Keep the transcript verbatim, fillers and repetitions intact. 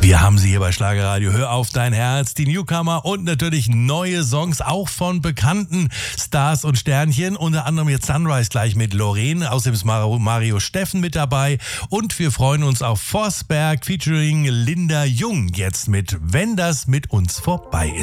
Wir haben sie hier bei Schlagerradio. Hör auf dein Herz, die Newcomer und natürlich neue Songs, auch von bekannten Stars und Sternchen. Unter anderem jetzt Sunrise gleich mit Lorraine. Außerdem ist Mario Steffen mit dabei. Und wir freuen uns auf Forsberg featuring Linda Jung jetzt mit Wenn das mit uns vorbei ist.